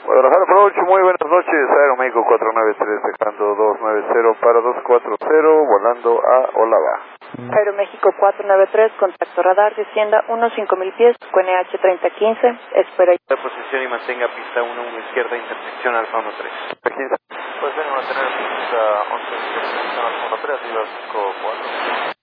Guadalajara Approach, muy buenas noches, Aeroméxico 493, dejando 290 para 240, volando a Olava. Aeroméxico 493, contacto radar, descienda 15000 pies, QNH 3015, espera. La posición y mantenga pista 11 izquierda, intersección Alfa 13. Aquí. Pues venimos a tener pista 11 izquierda, intersección Alfa 13, y 24.